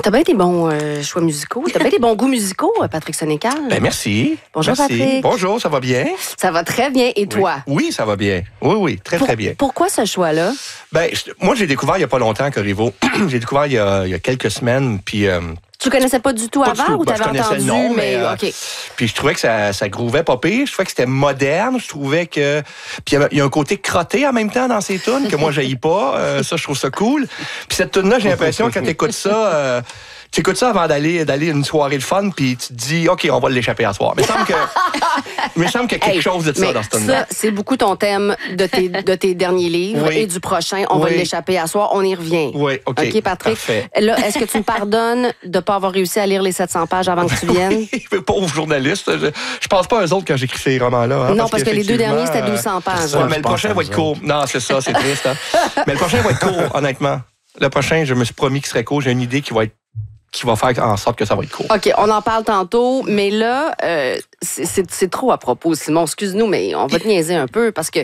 T'as bien des bons choix musicaux. T'as bien des bons goûts musicaux, Patrick Sénécal. Ben merci. Bonjour, merci. Patrick. Bonjour, ça va bien? Ça va très bien. Et toi? Oui, ça va bien. Oui, très bien. Pourquoi ce choix-là? Ben, moi, j'ai découvert il n'y a pas longtemps Corriveau. J'ai découvert il y a quelques semaines, puis... Tu connaissais pas du tout pas avant du tout. ou Ben, t'avais entendu? le nom, mais OK. Puis je trouvais que ça grouvait pas pire. Je trouvais que c'était moderne. Je trouvais que... Puis il y a un côté crotté en même temps dans ces tunes que moi, j'haïs pas. Ça, je trouve ça cool. Puis cette tune-là, j'ai l'impression que quand t'écoutes ça... Tu écoutes ça avant d'aller une soirée de fun, puis tu te dis, OK, on va l'échapper à soir. Mais il me semble qu'il y a quelque chose de ça dans ce tune-là. Ça, c'est beaucoup ton thème de tes derniers livres et du prochain. On va l'échapper à soir. On y revient. Oui, OK. OK, Patrick. Parfait. Là, est-ce que tu me pardonnes de ne pas avoir réussi à lire les 700 pages avant que tu viennes? Pauvre journaliste. Je pense pas à eux autres quand j'écris ces romans-là. Non, parce que les deux derniers, c'était 1200 pages. Ouais, mais le prochain va être court. Non, c'est ça, c'est triste. Hein? Mais le prochain va être court, honnêtement. Le prochain, je me suis promis qu'il serait court. J'ai une idée qui va faire en sorte que ça va être court. OK, on en parle tantôt, mais là, c'est trop à propos, Simon. Excuse-nous, mais on va te niaiser un peu parce que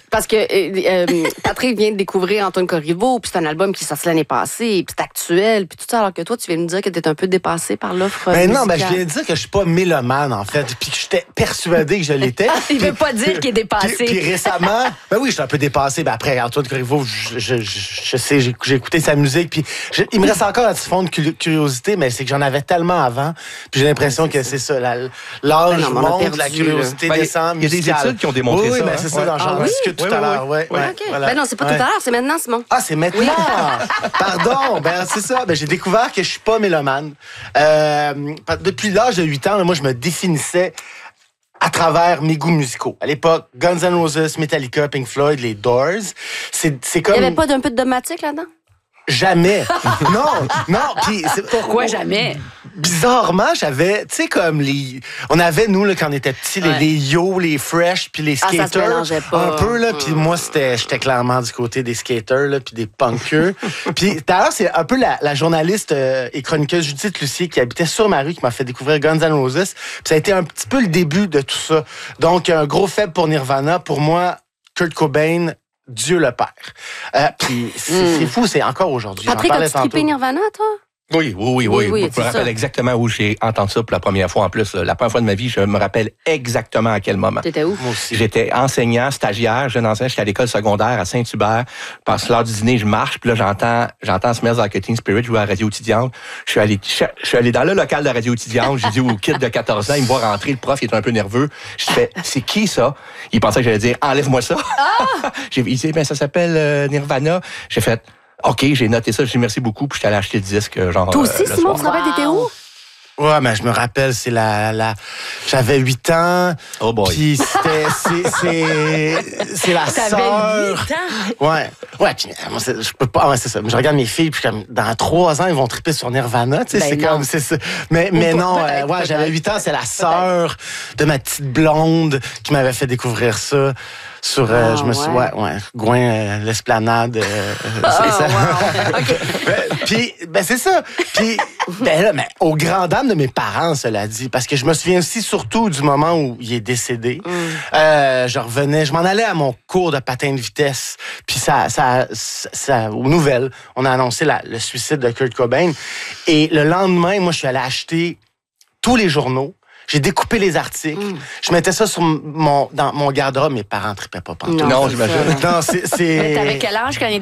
Patrick vient de découvrir Antoine Corriveau, puis c'est un album qui est sorti l'année passée, puis c'est actuel, puis tout ça, alors que toi, tu viens de me dire que t'es un peu dépassé par l'offre musicale. Non, je viens de dire que je suis pas mélomane, en fait, puis que j'étais persuadé que je l'étais. Il veut pas dire qu'il est dépassé. Puis récemment, oui, je suis un peu dépassé. Ben après, Antoine Corriveau, je sais, j'ai écouté sa musique, puis il me reste encore un petit fond de curiosité, mais c'est que j'en avais tellement avant, puis j'ai l'impression que c'est ça, l'âge monte, la curiosité descend. Il y a des études qui ont démontré ça. Oui, mais c'est ça, j'en discute tout à l'heure. OK. Voilà. Ben non, c'est pas tout à l'heure, c'est maintenant, Simon. Ah, c'est maintenant! Oui. Pardon! C'est ça. J'ai découvert que je suis pas mélomane. Depuis l'âge de 8 ans, moi, je me définissais à travers mes goûts musicaux. À l'époque, Guns N' Roses, Metallica, Pink Floyd, les Doors. C'est comme... Il n'y avait pas d'un peu de dogmatique là-dedans? Jamais. Non. Puis pourquoi jamais? Bizarrement, j'avais, tu sais, comme on avait, nous, là, quand on était petits, les Yo, les Fresh, puis les skaters. Ça se mélangeait pas. Un peu, là. Puis moi, j'étais clairement du côté des skaters, là, puis des punkers. Puis d'ailleurs, c'est un peu la journaliste et chroniqueuse Judith Lucier qui habitait sur ma rue qui m'a fait découvrir Guns N' Roses. Puis ça a été un petit peu le début de tout ça. Donc, un gros faible pour Nirvana. Pour moi, Kurt Cobain, Dieu le Père. Puis c'est fou, c'est encore aujourd'hui. Patrick, as-tu trippé Nirvana, toi? Oui. Je me rappelle exactement où j'ai entendu ça pour la première fois. En plus, la première fois de ma vie, je me rappelle exactement à quel moment. T'étais où? Moi aussi. J'étais enseignant, stagiaire, jeune enseignant. J'étais à l'école secondaire à Saint-Hubert. Parce que l'heure du dîner, je marche, puis là, j'entends Smells Like Teen Spirit jouer à Radio Étudiante. Je suis allé dans le local de la Radio Étudiante. J'ai dit au kid de 14 ans, il me voit rentrer, le prof, il est un peu nerveux. Je fais, c'est qui ça? Il pensait que j'allais dire, enlève-moi ça. Il dit, ça s'appelle Nirvana. J'ai fait, OK, j'ai noté ça, j'ai dit merci beaucoup, puis je suis allé acheter le disque, genre. Toi aussi, Simon, tu te rappelles, t'étais où? Ouais, mais je me rappelle, c'est j'avais 8 ans. Oh boy. Puis c'est la sœur. T'avais 8 ans? Ouais, puis moi, je peux pas, c'est ça. Je regarde mes filles, puis comme, dans 3 ans, ils vont triper sur Nirvana, tu sais, c'est comme, c'est ça. Mais non, j'avais 8 ans, c'est la sœur de ma petite blonde qui m'avait fait découvrir ça. Sur, je me suis, Gouin, l'esplanade. C'est ça. Wow. OK. Puis, c'est ça. Puis, mais aux grandes dames de mes parents, cela dit, parce que je me souviens aussi surtout du moment où il est décédé. Je m'en allais à mon cours de patin de vitesse, puis ça aux nouvelles, on a annoncé le suicide de Kurt Cobain. Et le lendemain, moi, je suis allé acheter tous les journaux. J'ai découpé les articles. Je mettais ça dans mon garde-robe. Mes parents ne tripaient pas. Non, j'imagine. Non, c'est... Mais t'avais quel âge quand il est